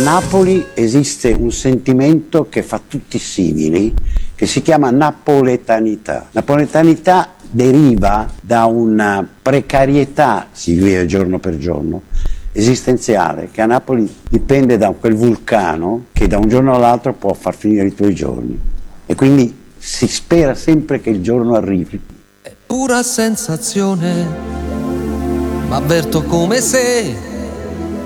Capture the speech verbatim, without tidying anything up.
Napoli esiste un sentimento che fa tutti simili, che si chiama napoletanità. Napoletanità deriva da una precarietà, si vive giorno per giorno, esistenziale, che a Napoli dipende da quel vulcano che da un giorno all'altro può far finire i tuoi giorni. E quindi si spera sempre che il giorno arrivi. È pura sensazione, ma avverto come se